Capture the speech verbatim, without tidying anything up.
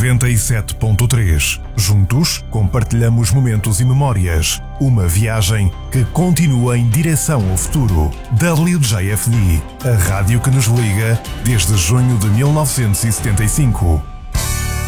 noventa e sete ponto três. Juntos, compartilhamos momentos e memórias. Uma viagem que continua em direção ao futuro. W J F D, a rádio que nos liga desde junho de mil novecentos e setenta e cinco.